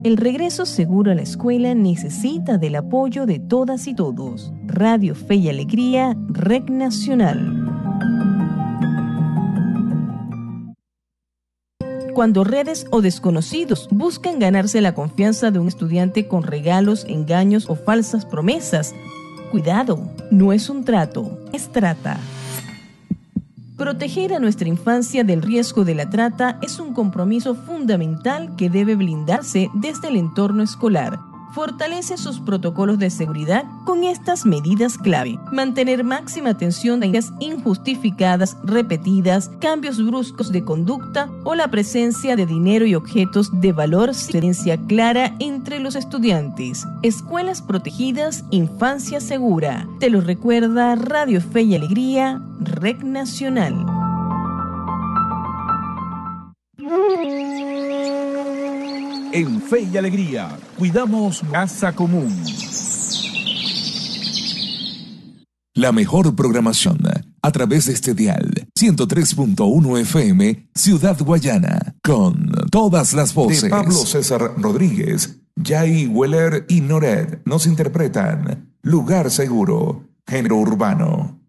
El regreso seguro a la escuela necesita del apoyo de todas y todos. Radio Fe y Alegría, Red Nacional. Cuando redes o desconocidos buscan ganarse la confianza de un estudiante con regalos, engaños o falsas promesas, cuidado, no es un trato, es trata. Proteger a nuestra infancia del riesgo de la trata es un compromiso fundamental que debe blindarse desde el entorno escolar. Fortalece sus protocolos de seguridad con estas medidas clave. Mantener máxima atención a ideas injustificadas, repetidas, cambios bruscos de conducta o la presencia de dinero y objetos de valor sin evidencia clara entre los estudiantes. Escuelas protegidas, infancia segura. Te lo recuerda Radio Fe y Alegría, Red Nacional. En Fe y Alegría, cuidamos casa común. La mejor programación a través de este dial 103.1 FM, Ciudad Guayana, con todas las voces. De Pablo César Rodríguez, Jay Weller y Noret nos interpretan Lugar Seguro, género urbano.